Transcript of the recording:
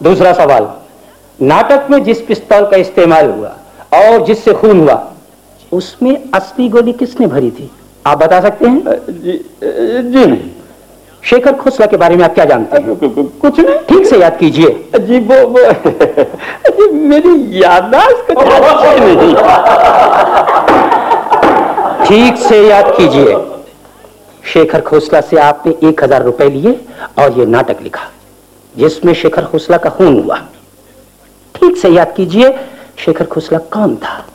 दूसरा सवाल, नाटक में जिस पिस्तौल का इस्तेमाल हुआ और जिससे खून हुआ, उसमें असली गोली किसने भरी थी? आप बता सकते हैं? जी नहीं। शेखर खोसला के बारे में आप क्या जानते हैं? कुछ नहीं। ठीक से याद कीजिए। जी जी मेरी याददाश्त नहीं। ठीक से याद कीजिए। शेखर खोसला से आपने 1000 रुपए लिए और ये नाटक लिखा जिसमें शेखर खोसला का खून हुआ। ठीक से याद कीजिए, शेखर खोसला कौन था?